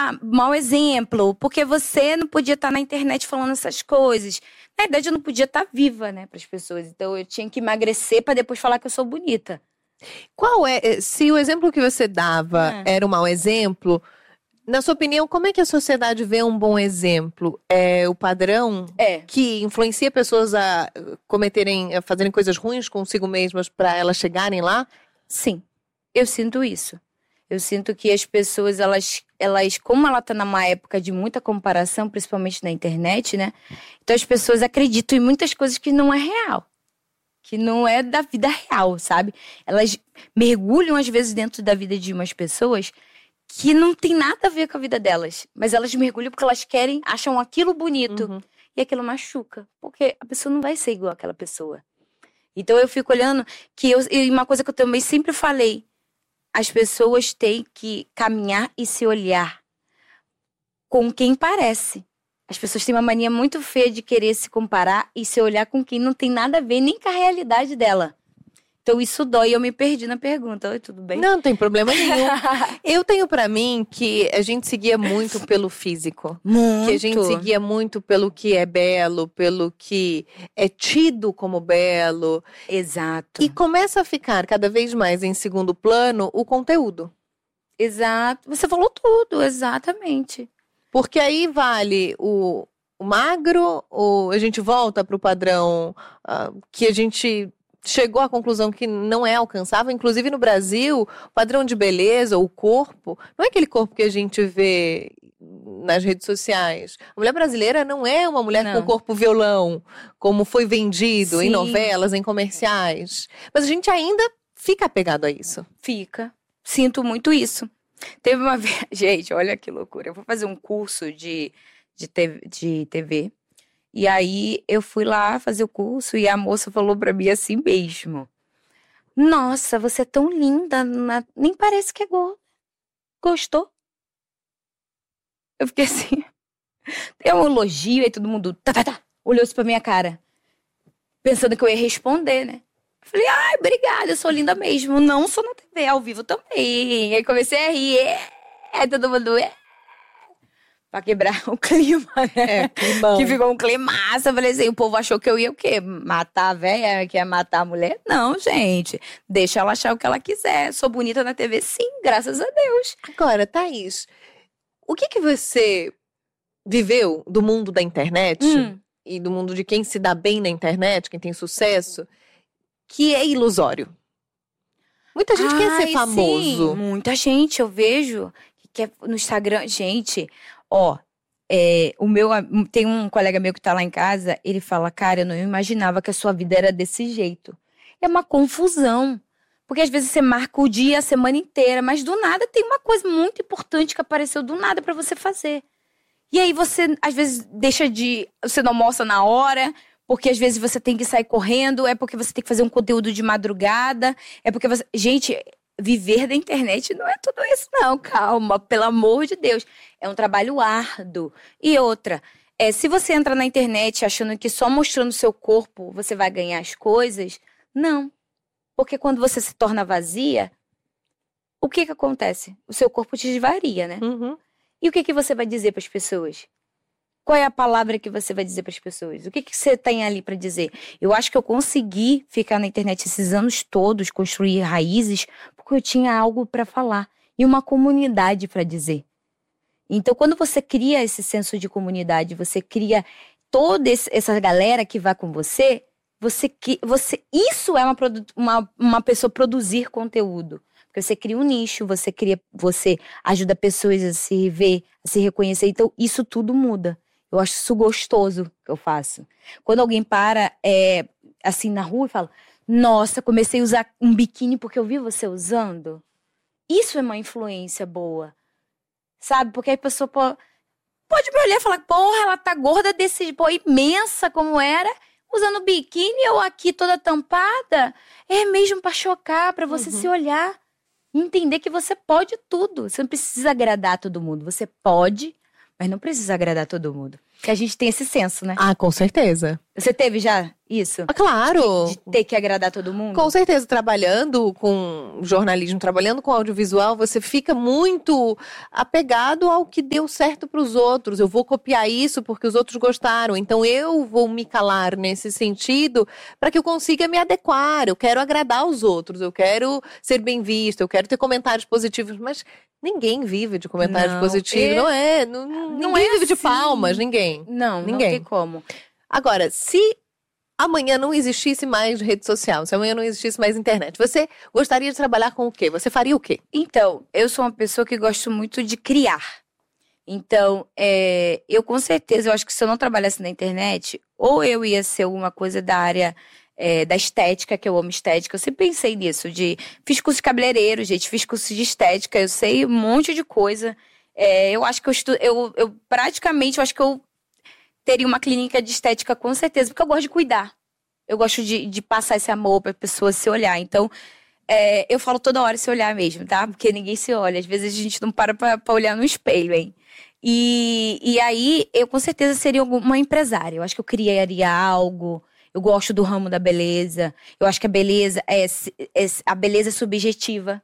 mau exemplo, porque você não podia estar na internet falando essas coisas. Na verdade, eu não podia estar viva, né, para as pessoas. Então, eu tinha que emagrecer para depois falar que eu sou bonita. Se o exemplo que você dava era um mau exemplo, na sua opinião, como é que a sociedade vê um bom exemplo? É o padrão que influencia pessoas a fazerem coisas ruins consigo mesmas para elas chegarem lá? Sim, eu sinto isso. Eu sinto que as pessoas, elas como ela tá numa época de muita comparação, principalmente na internet, né? Então as pessoas acreditam em muitas coisas que não é real. Que não é da vida real, sabe? Elas mergulham, às vezes, dentro da vida de umas pessoas que não tem nada a ver com a vida delas. Mas elas mergulham porque elas acham aquilo bonito. Uhum. E aquilo machuca. Porque a pessoa não vai ser igual àquela pessoa. Então eu fico olhando e uma coisa que eu também sempre falei. As pessoas têm que caminhar e se olhar com quem parece. As pessoas têm uma mania muito feia de querer se comparar e se olhar com quem não tem nada a ver nem com a realidade dela. Então isso dói. Eu me perdi na pergunta. Oi, tudo bem? Não tem problema nenhum. Eu tenho pra mim que a gente seguia muito pelo físico. Muito. Que a gente seguia muito pelo que é belo, pelo que é tido como belo. Exato. E começa a ficar cada vez mais em segundo plano o conteúdo. Exato. Você falou tudo, exatamente. Porque aí vale o magro, ou a gente volta pro padrão que a gente chegou à conclusão que não é alcançável. Inclusive no Brasil, o padrão de beleza, o corpo, não é aquele corpo que a gente vê nas redes sociais. A mulher brasileira não é uma mulher com corpo violão, como foi vendido em novelas, em comerciais. Mas a gente ainda fica apegado a isso. Fica. Sinto muito isso. Teve uma vez... Gente, olha que loucura. Eu vou fazer um curso de TV. E aí, eu fui lá fazer o curso e a moça falou pra mim assim mesmo. Nossa, você é tão linda, nem parece que é gorda. Gostou? Eu fiquei assim... É um elogio, aí todo mundo... olhou-se pra minha cara. Pensando que eu ia responder, né? Eu falei, ai, obrigada, eu sou linda mesmo. Não sou na TV, ao vivo também. Aí comecei a rir. Aí todo mundo... Pra quebrar o clima, né? Climão. Que ficou um climaço. Eu falei assim, o povo achou que eu ia o quê? Matar a véia, que ia matar a mulher? Não, gente. Deixa ela achar o que ela quiser. Sou bonita na TV, sim, graças a Deus. Agora, Thaís, o que você viveu do mundo da internet e do mundo de quem se dá bem na internet, quem tem sucesso, que é ilusório? Muita gente quer ser famoso. Sim, muita gente, eu vejo que quer no Instagram. Gente, tem um colega meu que tá lá em casa, ele fala, cara, eu não imaginava que a sua vida era desse jeito. É uma confusão. Porque às vezes você marca o dia, a semana inteira, mas do nada tem uma coisa muito importante que apareceu do nada pra você fazer. E aí você, às vezes, você não almoça na hora, porque às vezes você tem que sair correndo, é porque você tem que fazer um conteúdo de madrugada, é porque você... Gente, viver da internet não é tudo isso não, calma, pelo amor de Deus. É um trabalho árduo. E outra, se você entra na internet achando que só mostrando seu corpo você vai ganhar as coisas, não. Porque quando você se torna vazia, o que acontece? O seu corpo te esvaria, né? Uhum. E o que você vai dizer para as pessoas? Qual é a palavra que você vai dizer para as pessoas? O que você tem ali para dizer? Eu acho que eu consegui ficar na internet esses anos todos, construir raízes, porque eu tinha algo para falar e uma comunidade para dizer. Então, quando você cria esse senso de comunidade, você cria toda essa galera que vai com você, isso é uma pessoa produzir conteúdo. Porque você cria um nicho, você ajuda pessoas a se ver, a se reconhecer. Então, isso tudo muda. Eu acho isso gostoso que eu faço. Quando alguém para, assim, na rua e fala, nossa, comecei a usar um biquíni porque eu vi você usando. Isso é uma influência boa. Sabe? Porque a pessoa pode me olhar e falar, porra, ela tá gorda imensa como era, usando biquíni, eu aqui toda tampada. É mesmo pra chocar, pra você se olhar. Entender que você pode tudo. Você não precisa agradar todo mundo. Você pode, mas não precisa agradar todo mundo. Que a gente tem esse senso, né? Ah, com certeza. Você teve já isso? Ah, claro. De ter que agradar todo mundo? Com certeza, trabalhando com jornalismo, trabalhando com audiovisual, você fica muito apegado ao que deu certo para os outros. Eu vou copiar isso porque os outros gostaram, então eu vou me calar nesse sentido para que eu consiga me adequar. Eu quero agradar os outros, eu quero ser bem visto, eu quero ter comentários positivos, mas ninguém vive de comentários positivos, não é? Ninguém vive de palmas, ninguém. Não tem como. Agora, se amanhã não existisse mais rede social, se amanhã não existisse mais internet, você gostaria de trabalhar com o quê? Você faria o quê? Então, eu sou uma pessoa que gosto muito de criar. Então, eu com certeza, eu acho que se eu não trabalhasse na internet, ou eu ia ser alguma coisa da área da estética, que eu amo estética. Eu sempre pensei nisso, fiz curso de cabeleireiro, gente, fiz curso de estética, eu sei um monte de coisa. Eu acho que eu praticamente, eu acho que eu teria uma clínica de estética com certeza, porque eu gosto de cuidar. Eu gosto de passar esse amor pra pessoa se olhar. Então, eu falo toda hora se olhar mesmo, tá? Porque ninguém se olha. Às vezes a gente não para pra olhar no espelho, hein? E aí, eu com certeza seria uma empresária. Eu acho que eu criaria algo. Eu gosto do ramo da beleza. Eu acho que a beleza a beleza é subjetiva.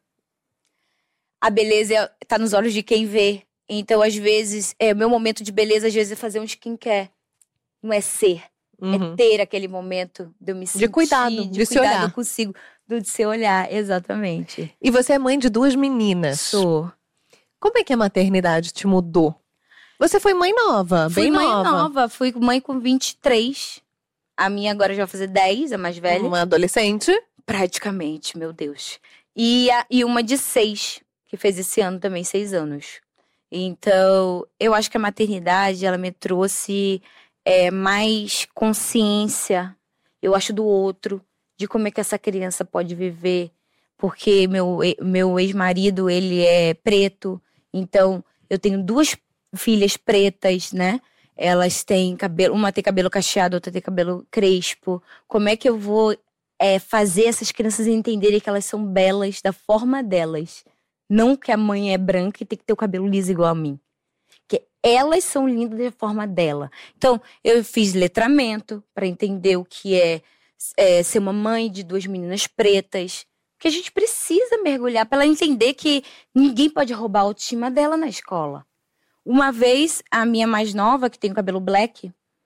A beleza tá nos olhos de quem vê. Então, às vezes, o meu momento de beleza, às vezes, é fazer um skincare. Não é ser. É ter aquele momento de eu me sentir. De cuidado, de se olhar. Consigo, de se olhar, exatamente. E você é mãe de 2 meninas. Sou. Como é que a maternidade te mudou? Você foi mãe nova, bem nova. Fui mãe nova, fui mãe com 23. A minha agora já vai fazer 10, a mais velha. Uma adolescente. Praticamente, meu Deus. E uma de 6, que fez esse ano também 6 anos. Então, eu acho que a maternidade, ela me trouxe mais consciência, eu acho, do outro, de como é que essa criança pode viver. Porque meu ex-marido, ele é preto, então eu tenho 2 filhas pretas, né? Elas têm cabelo, uma tem cabelo cacheado, outra tem cabelo crespo. Como é que eu vou fazer essas crianças entenderem que elas são belas da forma delas? Não que a mãe é branca e tem que ter o cabelo liso igual a mim. Que elas são lindas da forma dela. Então, eu fiz letramento para entender o que é ser uma mãe de 2 meninas pretas. Que a gente precisa mergulhar para ela entender que ninguém pode roubar a autoestima dela na escola. Uma vez, a minha mais nova, que tem o cabelo black,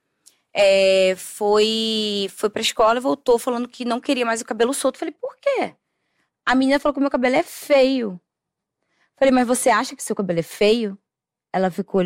foi pra escola e voltou falando que não queria mais o cabelo solto. Falei, por quê? A menina falou que o meu cabelo é feio. Falei, mas você acha que seu cabelo é feio? Ela ficou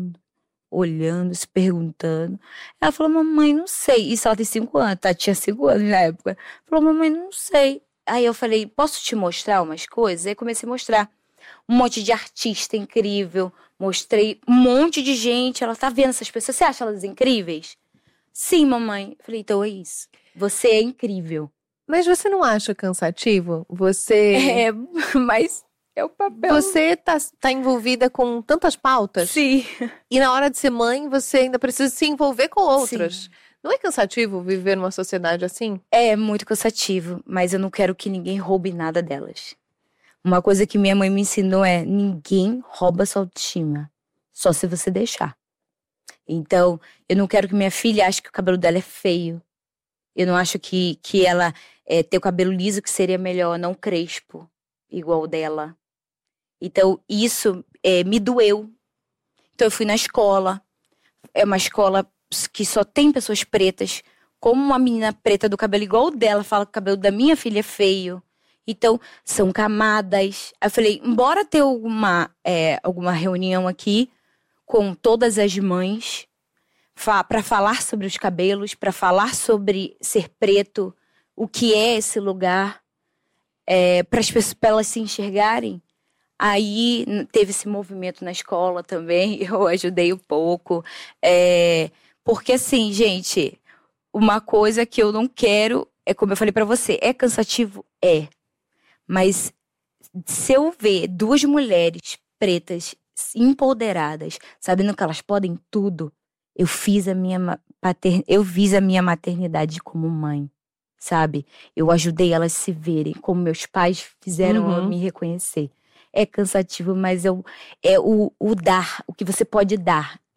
olhando, se perguntando. Ela falou, mamãe, não sei. Isso ela tem 5 anos, tá? Tinha 5 anos na época. Falou, mamãe, não sei. Aí eu falei, posso te mostrar umas coisas? Aí comecei a mostrar um monte de artista incrível. Mostrei um monte de gente. Ela tá vendo essas pessoas. Você acha elas incríveis? Sim, mamãe. Eu falei, então é isso. Você é incrível. Mas você não acha cansativo? Você... mas... é o papel. Você tá envolvida com tantas pautas. Sim. E na hora de ser mãe, você ainda precisa se envolver com outras. Sim. Não é cansativo viver numa sociedade assim? É muito cansativo, mas eu não quero que ninguém roube nada delas. Uma coisa que minha mãe me ensinou é: ninguém rouba sua autoestima, só se você deixar. Então, eu não quero que minha filha ache que o cabelo dela é feio. Eu não acho que ela ter o cabelo liso que seria melhor, não crespo, igual o dela. Então, isso me doeu. Então, eu fui na escola. É uma escola que só tem pessoas pretas. Como uma menina preta do cabelo igual o dela fala que o cabelo da minha filha é feio. Então, são camadas. Aí eu falei, bora ter alguma reunião aqui com todas as mães para falar sobre os cabelos, para falar sobre ser preto, o que é esse lugar, para elas se enxergarem. Aí teve esse movimento na escola também, eu ajudei um pouco. Porque assim, gente, uma coisa que eu não quero, como eu falei pra você, é cansativo? É. Mas se eu ver 2 mulheres pretas empoderadas, sabendo que elas podem tudo, eu fiz a minha maternidade como mãe, sabe? Eu ajudei elas a se verem, como meus pais fizeram eu me reconhecer. É cansativo, mas é o dar, o que você pode dar.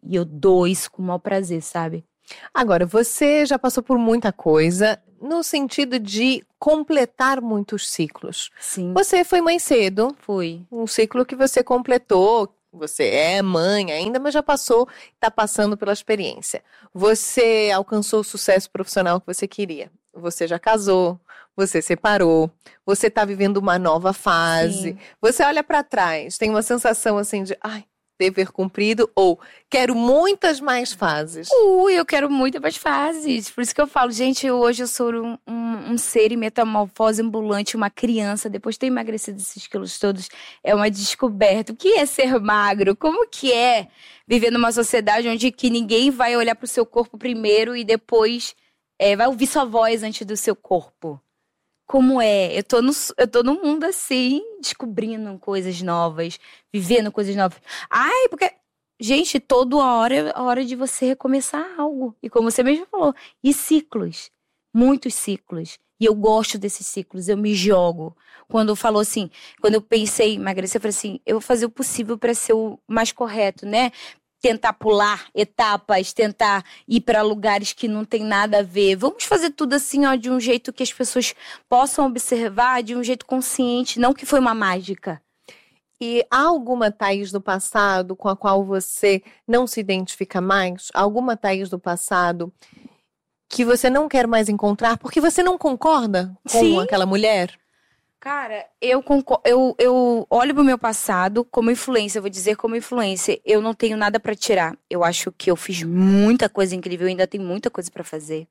E eu dou isso com o maior prazer, sabe? Agora, você já passou por muita coisa no sentido de completar muitos ciclos. Sim. Você foi mãe cedo, Fui. um ciclo que você completou. Você é mãe ainda, mas já passou, está passando pela experiência. Você alcançou o sucesso profissional que você queria. Você já casou, você separou, você está vivendo uma nova fase. Sim. Você olha para trás, tem uma sensação assim de, ai, dever cumprido, ou quero muitas mais fases. Eu quero muito mais fases. Por isso que eu falo, gente, hoje eu sou um ser em metamorfose ambulante, uma criança. Depois de ter emagrecido esses quilos todos, é uma descoberta. O que é ser magro? Como que é viver numa sociedade onde que ninguém vai olhar pro seu corpo primeiro e depois vai ouvir sua voz antes do seu corpo? Como é? Eu tô no mundo assim, descobrindo coisas novas, vivendo coisas novas. Ai, porque, gente, toda hora é a hora de você recomeçar algo. E como você mesmo falou, e ciclos, muitos ciclos. E eu gosto desses ciclos, eu me jogo. Quando falou assim, quando eu pensei em emagrecer, eu falei assim, eu vou fazer o possível para ser o mais correto, né? Tentar pular etapas, tentar ir para lugares que não tem nada a ver. Vamos fazer tudo assim, ó, de um jeito que as pessoas possam observar, de um jeito consciente, não que foi uma mágica. E há alguma Thaís do passado com a qual você não se identifica mais? Alguma Thaís do passado que você não quer mais encontrar porque você não concorda com Sim. aquela mulher? Cara, eu olho pro meu passado como influência, eu vou dizer como influência. Eu não tenho nada pra tirar. Eu acho que eu fiz muita coisa incrível, ainda tem muita coisa pra fazer.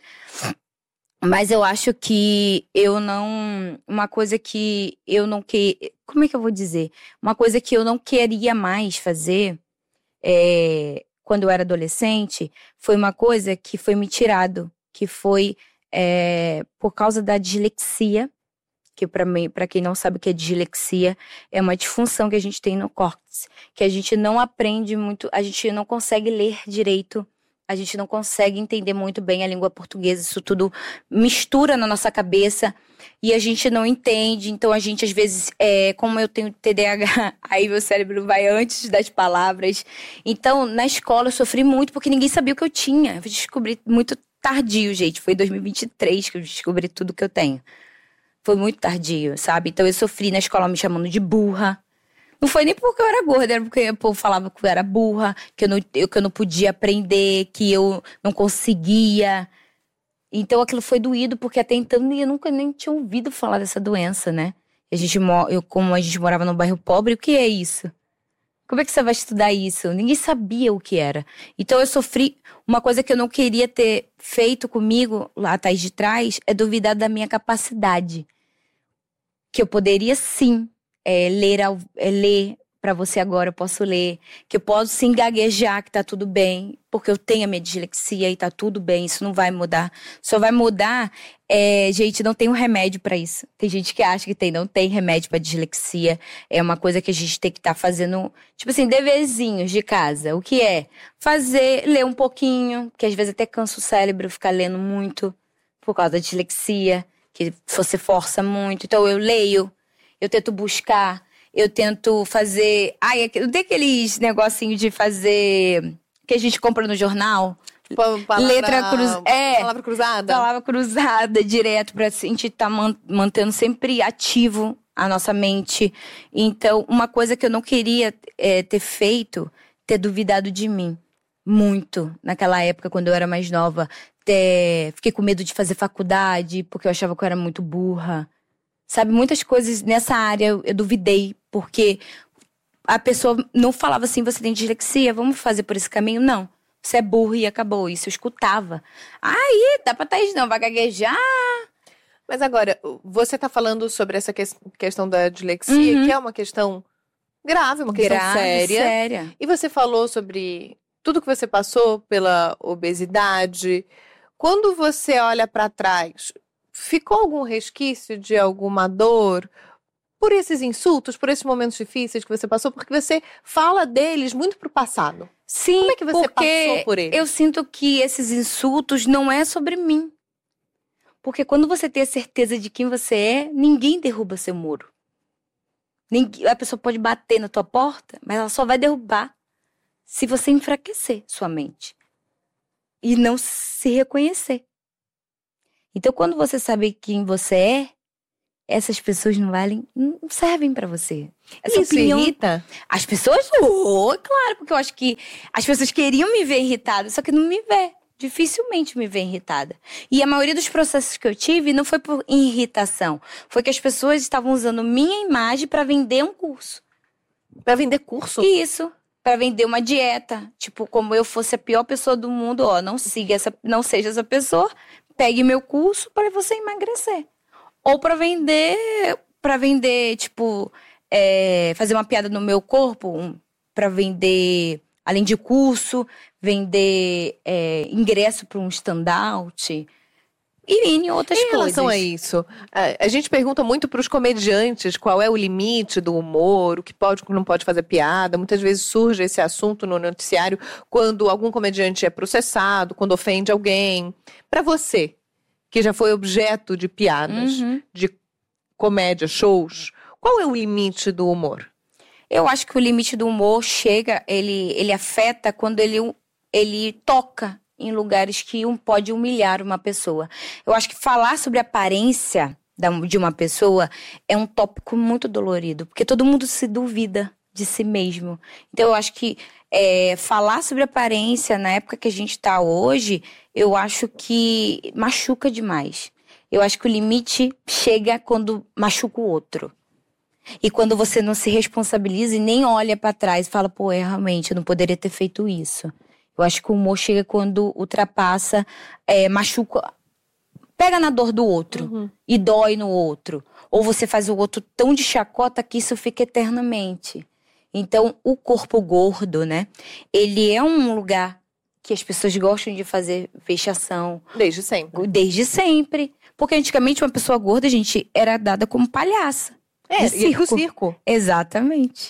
Mas eu acho que uma coisa que eu não como é que eu vou dizer? Uma coisa que eu não queria mais fazer quando eu era adolescente foi uma coisa que foi me tirado, que foi por causa da dislexia. Que para quem não sabe o que é dislexia, é uma disfunção que a gente tem no córtex, que a gente não aprende muito, a gente não consegue ler direito, a gente não consegue entender muito bem a língua portuguesa, isso tudo mistura na nossa cabeça e a gente não entende, então a gente às vezes, como eu tenho TDAH, aí meu cérebro vai antes das palavras, então na escola eu sofri muito porque ninguém sabia o que eu tinha, eu descobri muito tardio, gente, foi em 2023 que eu descobri tudo que eu tenho. Foi muito tardio, sabe? Então eu sofri na escola me chamando de burra. Não foi nem porque eu era gorda, era porque o povo falava que eu era burra, que eu não podia aprender, que eu não conseguia. Então aquilo foi doído, porque até então eu nunca nem tinha ouvido falar dessa doença, né? Como a gente morava num bairro pobre, o que é isso? Como é que você vai estudar isso? Ninguém sabia o que era. Então eu sofri. Uma coisa que eu não queria ter feito comigo, lá atrás de trás, é duvidar da minha capacidade. Que eu poderia sim ler para você agora, eu posso ler. Que eu posso sim gaguejar, que tá tudo bem. Porque eu tenho a minha dislexia e tá tudo bem, isso não vai mudar. Só vai mudar, gente, não tem um remédio para isso. Tem gente que acha que não tem remédio para dislexia. É uma coisa que a gente tem que estar fazendo, tipo assim, deverzinhos de casa. O que é? Ler um pouquinho, que às vezes até cansa o cérebro ficar lendo muito por causa da dislexia. Que você força muito. Então eu leio, eu tento buscar, eu tento fazer... tem aqueles negocinhos de fazer... que a gente compra no jornal. Palavra cruzada. Palavra cruzada, direto, pra gente estar mantendo sempre ativo a nossa mente. Então, uma coisa que eu não queria ter feito, ter duvidado de mim. Muito. Naquela época, quando eu era mais nova. Fiquei com medo de fazer faculdade, porque eu achava que eu era muito burra. Sabe, muitas coisas nessa área eu duvidei, porque a pessoa não falava assim, você tem dislexia, vamos fazer por esse caminho? Não, você é burro e acabou. Isso eu escutava. Aí, dá pra Thaís não, vai gaguejar. Mas agora, você tá falando sobre essa questão da dislexia, que é uma questão grave, uma questão séria. E você falou sobre tudo que você passou pela obesidade. Quando você olha para trás, ficou algum resquício de alguma dor por esses insultos, por esses momentos difíceis que você passou? Porque você fala deles muito pro passado. Sim, como é que você passou por eles? Eu sinto que esses insultos não é sobre mim. Porque quando você tem a certeza de quem você é, ninguém derruba seu muro. A pessoa pode bater na tua porta, mas ela só vai derrubar se você enfraquecer sua mente e não se reconhecer. Então, quando você sabe quem você é, essas pessoas não servem pra você. Essa Isso opinião irrita? As pessoas, claro, porque eu acho que as pessoas queriam me ver irritada, só que não me vê. Dificilmente me vê irritada. E a maioria dos processos que eu tive não foi por irritação. Foi que as pessoas estavam usando minha imagem pra vender um curso. Pra vender curso? Isso. Pra vender uma dieta. Tipo, como eu fosse a pior pessoa do mundo, não seja essa pessoa, pegue meu curso para você emagrecer. Ou pra vender, tipo, fazer uma piada no meu corpo, pra vender, além de curso, vender ingresso para um stand-out e em outras coisas. Em relação a isso, a gente pergunta muito para os comediantes qual é o limite do humor, o que pode e não pode fazer piada. Muitas vezes surge esse assunto no noticiário quando algum comediante é processado, quando ofende alguém. Para você, que já foi objeto de piadas, de comédia, shows, qual é o limite do humor? Eu acho que o limite do humor ele afeta quando ele toca em lugares que pode humilhar uma pessoa. Eu acho que falar sobre a aparência de uma pessoa é um tópico muito dolorido, porque todo mundo se duvida de si mesmo. Então eu acho que falar sobre aparência na época que a gente está hoje, eu acho que machuca demais. Eu acho que o limite chega quando machuca o outro. E quando você não se responsabiliza e nem olha pra trás e fala, realmente, eu não poderia ter feito isso. Eu acho que o humor chega quando ultrapassa, machuca, pega na dor do outro e dói no outro. Ou você faz o outro tão de chacota que isso fica eternamente. Então, o corpo gordo, né? Ele é um lugar que as pessoas gostam de fazer vexação. Desde sempre. Desde sempre. Porque antigamente uma pessoa gorda, gente, era dada como palhaça. E do circo. Exatamente.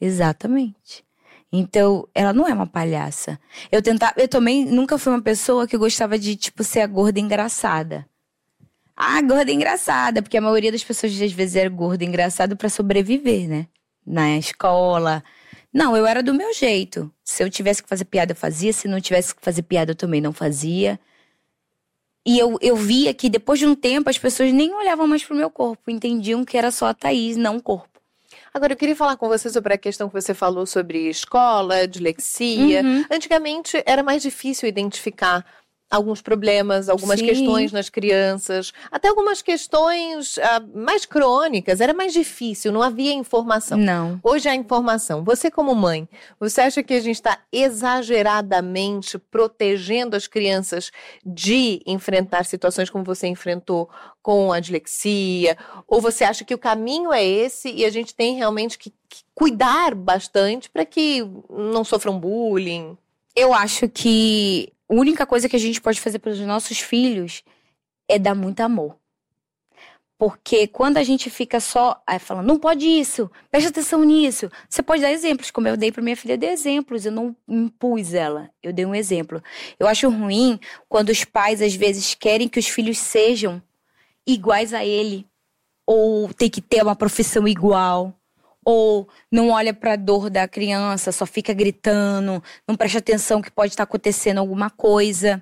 Então, ela não é uma palhaça. Eu também nunca fui uma pessoa que gostava de, ser a gorda engraçada. Gorda engraçada, porque a maioria das pessoas às vezes era gorda engraçada pra sobreviver, né? Na escola. Não, eu era do meu jeito. Se eu tivesse que fazer piada, eu fazia. Se não tivesse que fazer piada, eu também não fazia. E eu via que depois de um tempo as pessoas nem olhavam mais pro meu corpo. Entendiam que era só a Thaís, não o corpo. Agora, eu queria falar com você sobre a questão que você falou sobre escola, dislexia. Antigamente era mais difícil identificar alguns problemas, algumas questões nas crianças, até algumas questões mais crônicas. Era mais difícil, não havia informação. Não. Hoje há informação. Você como mãe, você acha que a gente está exageradamente protegendo as crianças de enfrentar situações como você enfrentou com a dislexia? Ou você acha que o caminho é esse e a gente tem realmente que cuidar bastante para que não sofram bullying? Eu acho que a única coisa que a gente pode fazer para os nossos filhos é dar muito amor. Porque quando a gente fica só falando, não pode isso, presta atenção nisso. Você pode dar exemplos, como eu dei para minha filha, eu dei exemplos, eu não impus ela, eu dei um exemplo. Eu acho ruim quando os pais às vezes querem que os filhos sejam iguais a ele, ou tem que ter uma profissão igual. Ou não olha para a dor da criança, só fica gritando, não presta atenção que pode estar acontecendo alguma coisa.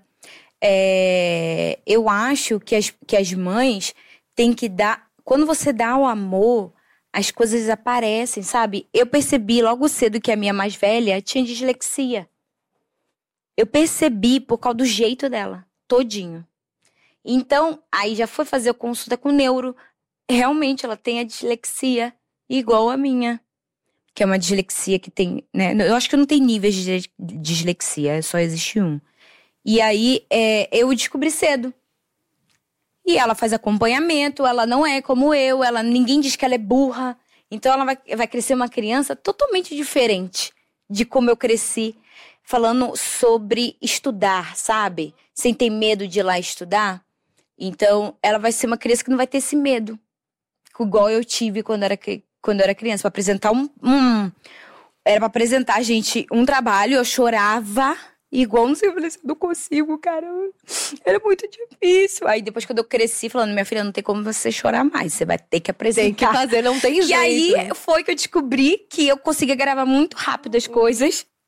Eu acho que as mães têm que dar... Quando você dá o amor, as coisas aparecem, sabe? Eu percebi logo cedo que a minha mais velha tinha dislexia. Eu percebi por causa do jeito dela, todinho. Então, aí já foi fazer a consulta com o neuro. Realmente, ela tem a dislexia igual a minha, que é uma dislexia que tem, né? Eu acho que não tem níveis de dislexia, só existe um. E aí, eu descobri cedo. E ela faz acompanhamento, ela não é como eu, ninguém diz que ela é burra. Então, ela vai crescer uma criança totalmente diferente de como eu cresci, falando sobre estudar, sabe? Sem ter medo de ir lá estudar. Então, ela vai ser uma criança que não vai ter esse medo, igual eu tive quando era criança, para apresentar era para apresentar, gente, um trabalho, eu chorava igual, não sei, eu falei assim, não consigo, cara, era muito difícil. Aí depois quando eu cresci, falando, minha filha, não tem como você chorar mais, você vai ter que apresentar. Tem que fazer, não tem jeito. E aí foi que eu descobri que eu conseguia gravar muito rápido as coisas,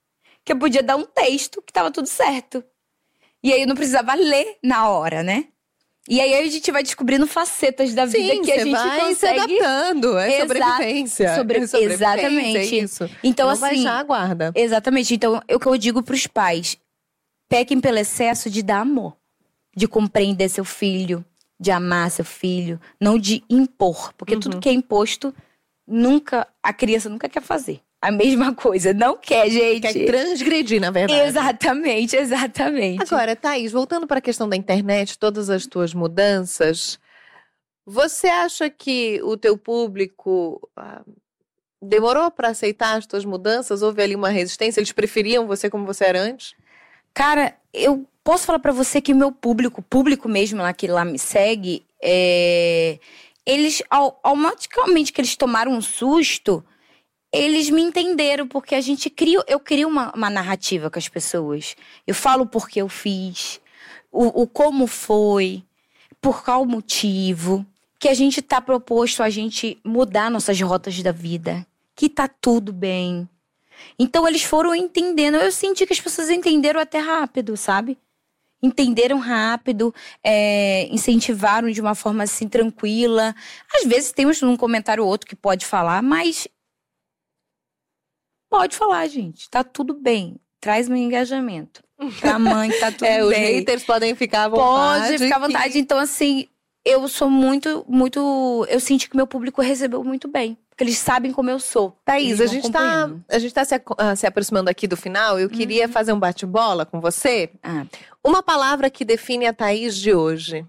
que eu podia dar um texto que tava tudo certo. E aí eu não precisava ler na hora, né? E aí a gente vai descobrindo facetas da vida que a gente vai consegue se adaptando. É sobrevivência. É sobrevivência, Exatamente. É isso. Então, não assim, baixar a guarda. Exatamente. Então, é o que eu digo pros pais. Pequem pelo excesso de dar amor. De compreender seu filho. De amar seu filho. Não de impor. Porque tudo que é imposto, a criança nunca quer fazer. A mesma coisa. Não quer, gente. Quer transgredir, na verdade. Exatamente. Agora, Thaís, voltando para a questão da internet, todas as tuas mudanças, você acha que o teu público demorou para aceitar as tuas mudanças? Houve ali uma resistência? Eles preferiam você como você era antes? Cara, eu posso falar pra você que o meu público mesmo lá que lá me segue, eles, automaticamente que eles tomaram um susto, eles me entenderam, porque eu crio uma narrativa com as pessoas. Eu falo o porquê eu fiz, o como foi, por qual motivo, que a gente tá proposto a gente mudar nossas rotas da vida, que tá tudo bem. Então eles foram entendendo, eu senti que as pessoas entenderam até rápido, sabe? Entenderam rápido, incentivaram de uma forma assim tranquila. Às vezes tem um comentário ou outro que pode falar, mas pode falar, gente. Tá tudo bem. Traz meu engajamento. Pra mãe, tá tudo bem. Os haters podem ficar à vontade. Pode ficar à vontade. Então, assim, eu sou muito... Eu senti que meu público recebeu muito bem. Porque eles sabem como eu sou. Thaís, a gente tá se aproximando aqui do final. Eu queria fazer um bate-bola com você. Uma palavra que define a Thaís de hoje.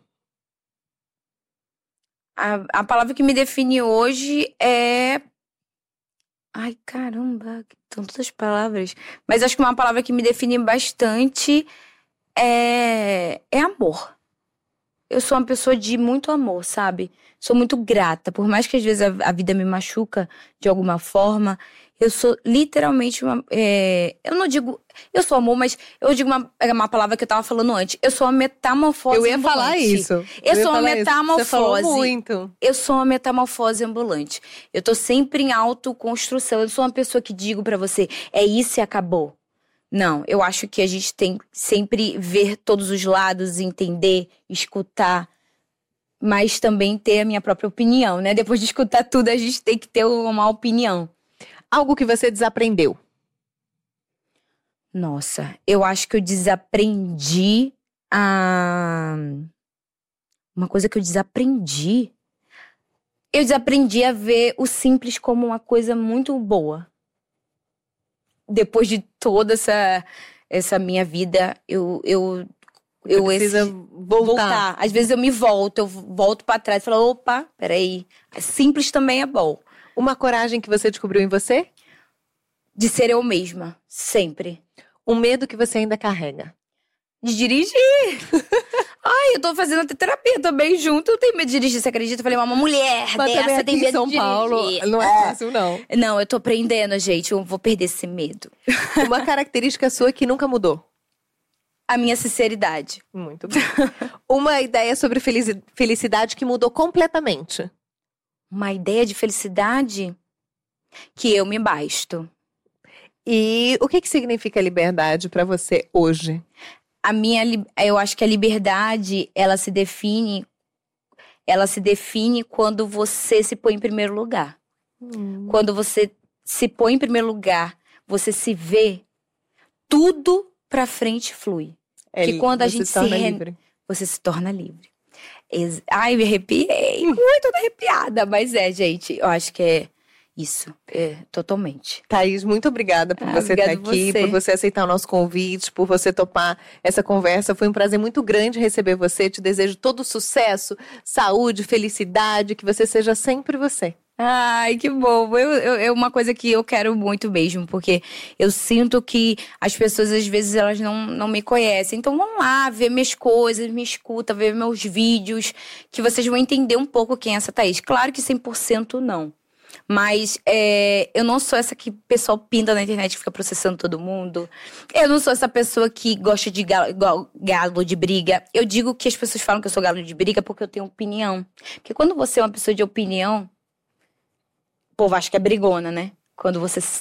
A palavra que me define hoje é... Ai, caramba, são tantas palavras. Mas acho que uma palavra que me define bastante é amor. Eu sou uma pessoa de muito amor, sabe? Sou muito grata. Por mais que às vezes a vida me machuca de alguma forma, eu sou literalmente eu não digo... Eu sou amor, mas eu digo uma palavra que eu tava falando antes. Eu sou uma metamorfose ambulante. Eu ia falar isso. Eu sou uma metamorfose. Você falou muito. Eu sou uma metamorfose ambulante. Eu tô sempre em autoconstrução. Eu sou uma pessoa que digo pra você, é isso e acabou. Não, eu acho que a gente tem sempre ver todos os lados, entender, escutar, mas também ter a minha própria opinião, né? Depois de escutar tudo, a gente tem que ter uma opinião. Algo que você desaprendeu? Nossa, eu acho que eu desaprendi uma coisa que eu desaprendi. Eu desaprendi a ver o simples como uma coisa muito boa. Depois de toda essa minha vida, eu precisa voltar. Às vezes eu volto pra trás e falo, opa, peraí. Simples também é bom. Uma coragem que você descobriu em você? De ser eu mesma, sempre. Um medo que você ainda carrega? De dirigir. Ai, eu tô fazendo até terapia também junto. Eu tenho medo de dirigir, você acredita? Eu falei, uma mulher mas dessa tem medo em São de dirigir. Paulo não é fácil, não. Não, eu tô aprendendo, gente. Eu vou perder esse medo. Uma característica sua que nunca mudou? A minha sinceridade. Muito bom. Uma ideia sobre felicidade que mudou completamente? Uma ideia de felicidade que eu me basto. E o que significa liberdade pra você hoje? Eu acho que a liberdade, ela se define quando você se põe em primeiro lugar. Quando você se põe em primeiro lugar, você se vê, tudo pra frente flui. Que quando a gente você se torna livre. Ai, me arrepiei. Muito arrepiada. Mas gente, eu acho que é isso. Totalmente. Thaís, muito obrigada por você estar aqui, por você aceitar o nosso convite, por você topar essa conversa. Foi um prazer muito grande receber você. Te desejo todo sucesso, saúde, felicidade, que você seja sempre você. Ai, que bom. É uma coisa que eu quero muito mesmo, porque eu sinto que as pessoas, às vezes, elas não me conhecem. Então, vão lá ver minhas coisas, me escuta, ver meus vídeos, que vocês vão entender um pouco quem é essa Thaís. Claro que 100% não. Mas eu não sou essa que o pessoal pinta na internet e fica processando todo mundo. Eu não sou essa pessoa que gosta de galo de briga. Eu digo que as pessoas falam que eu sou galo de briga porque eu tenho opinião. Porque quando você é uma pessoa de opinião, o povo acha que é brigona, né? Quando você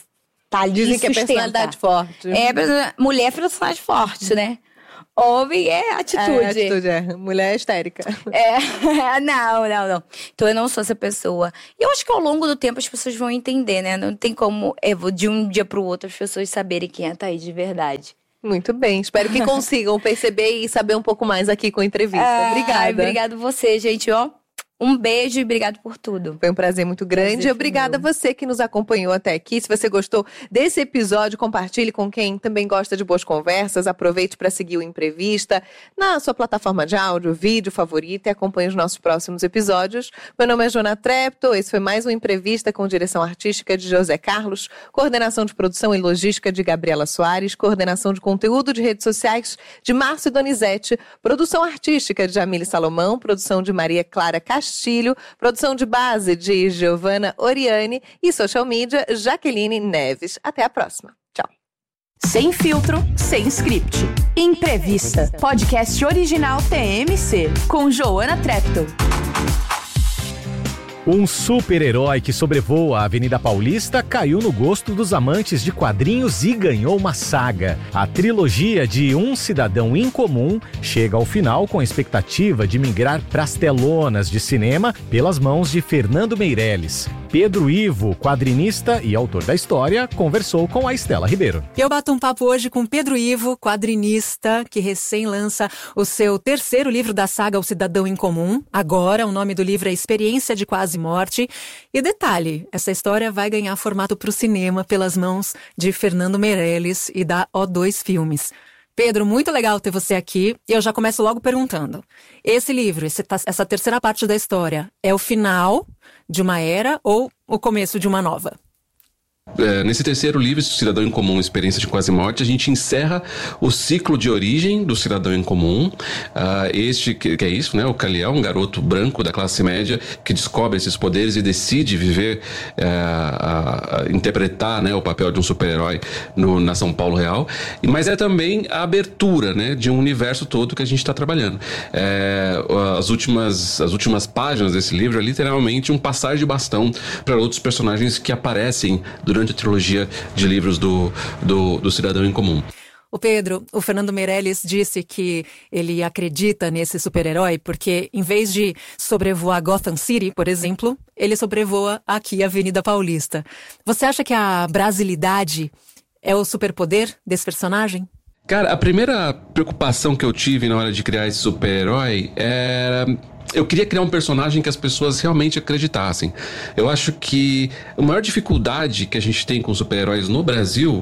tá ali Dizem que é sustenta. personalidade forte. Mulher é personalidade forte, né? Homem é atitude. Mulher é histérica. Não. Então eu não sou essa pessoa. E eu acho que ao longo do tempo as pessoas vão entender, né? Não tem como, de um dia pro outro, as pessoas saberem quem é a Thaís de verdade. Muito bem, espero que consigam perceber e saber um pouco mais aqui com a entrevista. Obrigada. Obrigado você, gente, ó. Um beijo e obrigado por tudo. Foi um prazer muito grande. Obrigada a você que nos acompanhou até aqui. Se você gostou desse episódio, compartilhe com quem também gosta de boas conversas. Aproveite para seguir o Entrevista na sua plataforma de áudio, vídeo favorita e acompanhe os nossos próximos episódios. Meu nome é Joana Treptow. Esse foi mais uma Entrevista com direção artística de José Carlos, coordenação de produção e logística de Gabriela Soares, coordenação de conteúdo de redes sociais de Márcio Donizete, produção artística de Jamile Salomão, produção de Maria Clara Castilho, produção de base de Giovana Oriani e social media Jaqueline Neves. Até a próxima. Tchau. Sem filtro, sem script. Entrevista. Podcast original TMC com Joana Treptow. Um super-herói que sobrevoa a Avenida Paulista caiu no gosto dos amantes de quadrinhos e ganhou uma saga. A trilogia de Um Cidadão Incomum chega ao final com a expectativa de migrar pras telonas de cinema pelas mãos de Fernando Meirelles. Pedro Ivo, quadrinista e autor da história, conversou com a Estela Ribeiro. Eu bato um papo hoje com Pedro Ivo, quadrinista, que recém lança o seu terceiro livro da saga O Cidadão Incomum. Agora, o nome do livro é Experiência de Quase Morte. E detalhe, essa história vai ganhar formato para o cinema pelas mãos de Fernando Meirelles e da O2 Filmes. Pedro, muito legal ter você aqui. E eu já começo logo perguntando. Esse livro, essa terceira parte da história, é o final de uma era ou o começo de uma nova? Nesse terceiro livro, Cidadão em Comum, Experiência de Quase Morte, a gente encerra o ciclo de origem do Cidadão em Comum. Que é isso, né? O Kal-El, um garoto branco da classe média que descobre esses poderes e decide viver, interpretar, né, o papel de um super-herói na São Paulo real. Mas é também a abertura, né, de um universo todo que a gente está trabalhando. As últimas páginas desse livro é literalmente um passar de bastão para outros personagens que aparecem durante a trilogia de livros do Cidadão em Comum. O Pedro, o Fernando Meirelles disse que ele acredita nesse super-herói porque, em vez de sobrevoar Gotham City, por exemplo, ele sobrevoa aqui a Avenida Paulista. Você acha que a brasilidade é o superpoder desse personagem? Cara, a primeira preocupação que eu tive na hora de criar esse super-herói era... Eu queria criar um personagem que as pessoas realmente acreditassem. Eu acho que a maior dificuldade que a gente tem com super-heróis no Brasil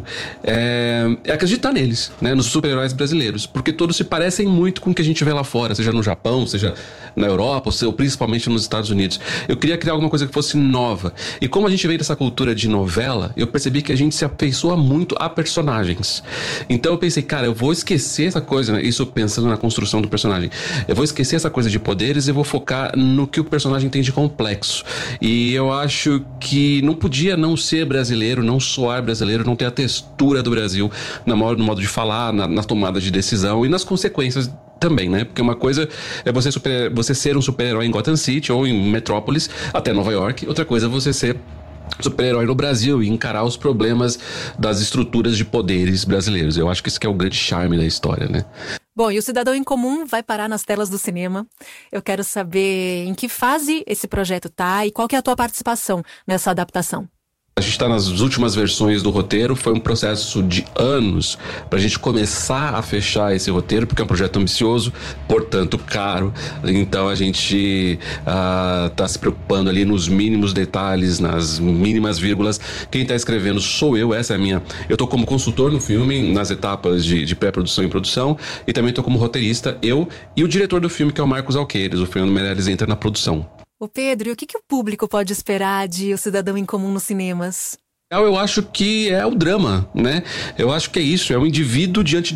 é acreditar neles, né? Nos super-heróis brasileiros. Porque todos se parecem muito com o que a gente vê lá fora, seja no Japão, seja na Europa, ou principalmente nos Estados Unidos. Eu queria criar alguma coisa que fosse nova. E como a gente veio dessa cultura de novela, eu percebi que a gente se afeiçoa muito a personagens. Então eu pensei, cara, eu vou esquecer essa coisa, né? Isso pensando na construção do personagem. Eu vou esquecer essa coisa de poderes e vou focar no que o personagem tem de complexo. E eu acho que não podia não ser brasileiro, não soar brasileiro, não ter a textura do Brasil no modo de falar, na tomada de decisão e nas consequências também, né? Porque uma coisa é você ser um super-herói em Gotham City ou em Metrópolis, até Nova York. Outra coisa é você ser super-herói no Brasil e encarar os problemas das estruturas de poderes brasileiros. Eu acho que isso que é o grande charme da história, né? Bom, e o Cidadão em Comum vai parar nas telas do cinema. Eu quero saber em que fase esse projeto tá e qual que é a tua participação nessa adaptação. A gente está nas últimas versões do roteiro, foi um processo de anos para a gente começar a fechar esse roteiro, porque é um projeto ambicioso, portanto caro. Então a gente está se preocupando ali nos mínimos detalhes, nas mínimas vírgulas. Quem está escrevendo sou eu, essa é a minha... Eu estou como consultor no filme, nas etapas de pré-produção e produção, e também estou como roteirista, eu e o diretor do filme, que é o Marcos Alqueires. O Fernando Meirelles entra na produção. Ô Pedro, e o que o público pode esperar de O Cidadão em Comum nos cinemas? Eu acho que é o drama, né? Eu acho que é isso, é um indivíduo diante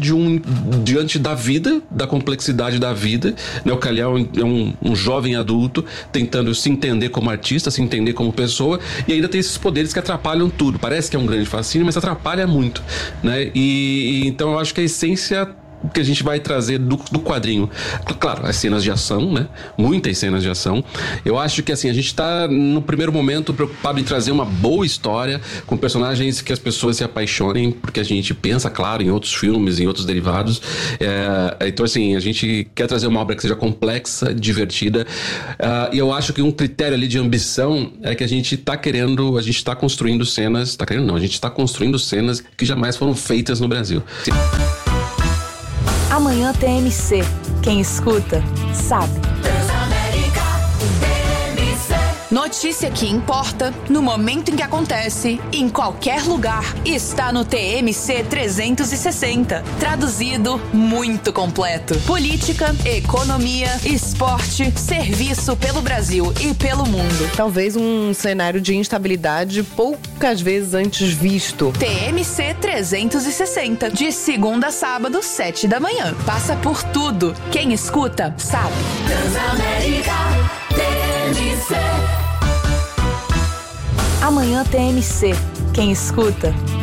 da vida, da complexidade da vida, né? O Kal-El é um jovem adulto tentando se entender como artista, se entender como pessoa, e ainda tem esses poderes que atrapalham tudo. Parece que é um grande fascínio, mas atrapalha muito, né? E então eu acho que a essência que a gente vai trazer do quadrinho. Claro, as cenas de ação, né? Muitas cenas de ação. Eu acho que, assim, a gente tá, no primeiro momento, preocupado em trazer uma boa história com personagens que as pessoas se apaixonem, porque a gente pensa, claro, em outros filmes, em outros derivados. Então, assim, a gente quer trazer uma obra que seja complexa, divertida. E eu acho que um critério ali de ambição é que a gente tá construindo cenas... a gente tá construindo cenas que jamais foram feitas no Brasil. Amanhã TMC. Quem escuta, sabe. Notícia que importa, no momento em que acontece, em qualquer lugar, está no TMC 360. Traduzido, muito completo. Política, economia, esporte, serviço pelo Brasil e pelo mundo. Talvez um cenário de instabilidade poucas vezes antes visto. TMC 360, de segunda a sábado, 7 da manhã. Passa por tudo. Quem escuta, sabe. Transamérica TMC. Amanhã TMC. Quem escuta,